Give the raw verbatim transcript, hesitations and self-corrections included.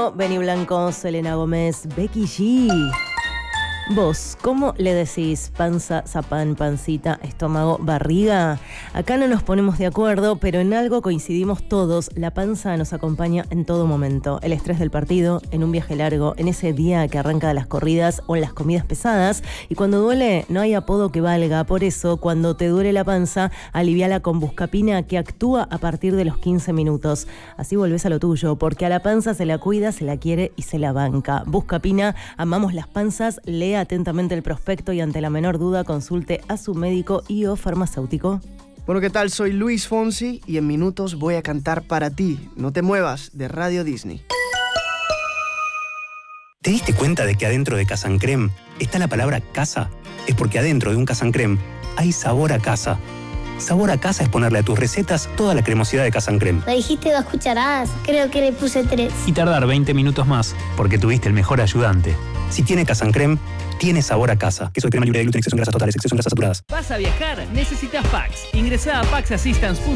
Romero, Benny Blanco, Selena Gómez, Becky G. Vos, ¿cómo le decís panza, zapán, pancita, estómago, barriga? Acá no nos ponemos de acuerdo, pero en algo coincidimos todos. La panza nos acompaña en todo momento. El estrés del partido, en un viaje largo, en ese día que arranca de las corridas o en las comidas pesadas. Y cuando duele, no hay apodo que valga. Por eso, cuando te duele la panza, aliviala con Buscapina, que actúa a partir de los quince minutos. Así volvés a lo tuyo, porque a la panza se la cuida, se la quiere y se la banca. Buscapina, amamos las panzas, lea atentamente el prospecto y ante la menor duda consulte a su médico y o farmacéutico. Bueno, ¿qué tal? Soy Luis Fonsi y en minutos voy a cantar para ti. No te muevas, de Radio Disney. ¿Te diste cuenta de que adentro de Casancrem está la palabra casa? Es porque adentro de un Casancrem hay sabor a casa. Sabor a casa es ponerle a tus recetas toda la cremosidad de Casancrem. Me dijiste dos cucharadas, creo que le puse tres. Y tardar veinte minutos más, porque tuviste el mejor ayudante. Si tiene Casancrem, tiene sabor a casa. Queso de crema libre de gluten, exceso en grasas totales, exceso en grasas saturadas. ¿Vas a viajar? Necesitas Pax. Ingresá a pax assistance punto com.